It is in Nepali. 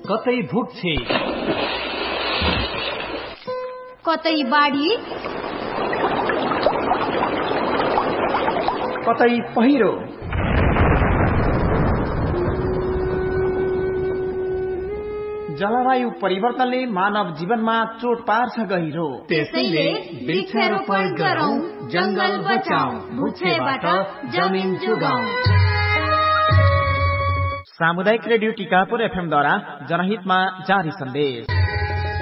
कतै भुक्छे, कतै बाढी, कतै पहिरो। जलवायु परिवर्तनले मानव जीवनमा चोट पार्छ गहिरो। त्यसैले वृक्षारोपण गरौं, जंगल बचाऊ, भुक्षेबाट जमिन जोगाऊ। सामुदायिक रेडियो टिकापुर FM द्वारा जनहितमा जारी सन्देश।